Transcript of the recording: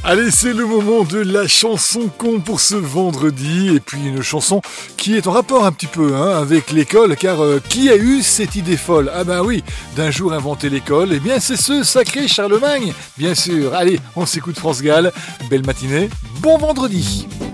Allez, c'est le moment de la chanson con pour ce vendredi. Et puis une chanson qui est en rapport un petit peu avec l'école. Car qui a eu cette idée folle? Ah ben oui, d'un jour inventer l'école. Eh bien c'est ce sacré Charlemagne, bien sûr. Allez, on s'écoute France Gall. Belle matinée, bon vendredi.